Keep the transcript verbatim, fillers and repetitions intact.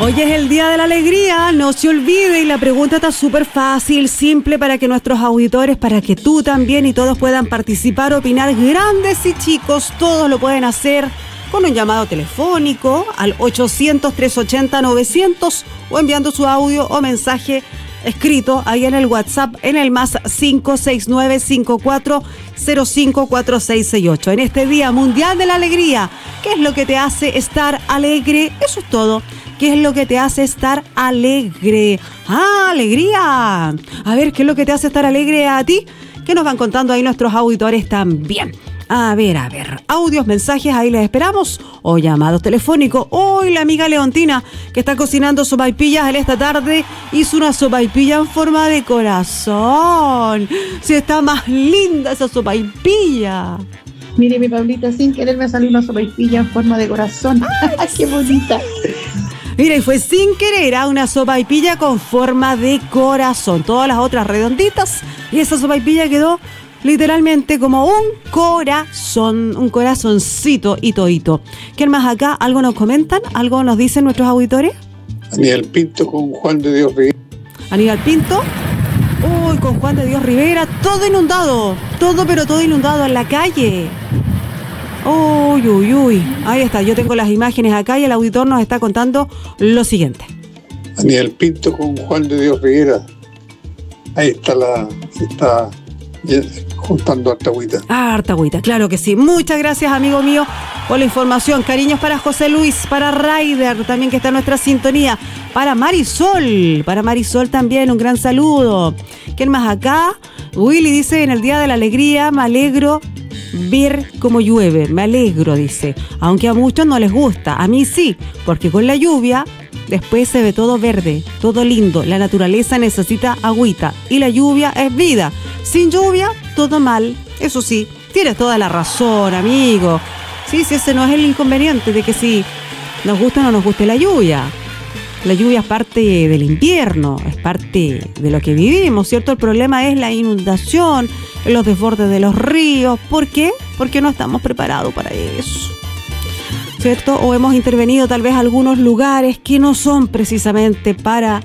Hoy es el Día de la Alegría, no se olvide, y la pregunta está súper fácil, simple para que nuestros auditores, para que tú también y todos puedan participar, opinar, grandes y chicos, todos lo pueden hacer con un llamado telefónico al ochocientos, trescientos ochenta, novecientos o enviando su audio o mensaje escrito ahí en el WhatsApp en el más cinco seis nueve, cinco cuatro cero cinco, cuatro seis seis ocho. En este Día Mundial de la Alegría, ¿qué es lo que te hace estar alegre? Eso es todo. ¿Qué es lo que te hace estar alegre? ¡Ah, alegría! A ver, ¿qué es lo que te hace estar alegre a ti? ¿Qué nos van contando ahí nuestros auditores también? A ver, a ver, audios, mensajes, ahí les esperamos, o llamados telefónicos. Hoy la amiga Leontina, que está cocinando sopaipillas en esta tarde, hizo una sopaipilla en forma de corazón. Sí, está más linda esa sopaipilla. Mire, mi Pablita, sin querer me salió una sopaipilla en forma de corazón. ¡Ay, qué bonita! Mira, y fue sin querer, era una sopaipilla con forma de corazón. Todas las otras redonditas, y esa sopaipilla quedó literalmente como un corazón, un corazoncito y todito. ¿Quién más acá? ¿Algo nos comentan? ¿Algo nos dicen nuestros auditores? Aníbal Pinto con Juan de Dios Rivera. Aníbal Pinto. Uy, con Juan de Dios Rivera, todo inundado. Todo, pero todo inundado en la calle. Uy, uy, uy. Ahí está, yo tengo las imágenes acá y el auditor nos está contando lo siguiente. Aníbal Pinto con Juan de Dios Rivera. Ahí está la... está juntando harta agüita. Ah, harta agüita, claro que sí. Muchas gracias, amigo mío, por la información. Cariños para José Luis, para Raider, también que está en nuestra sintonía. Para Marisol, para Marisol también, un gran saludo. ¿Quién más acá? Willy dice, en el Día de la Alegría me alegro ver cómo llueve. Me alegro, dice. Aunque a muchos no les gusta. A mí sí, porque con la lluvia después se ve todo verde, todo lindo. La naturaleza necesita agüita y la lluvia es vida. Sin lluvia, todo mal. Eso sí, tienes toda la razón, amigo. Sí, sí, ese no es el inconveniente de que si nos gusta o no nos guste la lluvia. La lluvia es parte del invierno, es parte de lo que vivimos, ¿cierto? El problema es la inundación, los desbordes de los ríos. ¿Por qué? Porque no estamos preparados para eso, ¿cierto? O hemos intervenido tal vez algunos lugares que no son precisamente para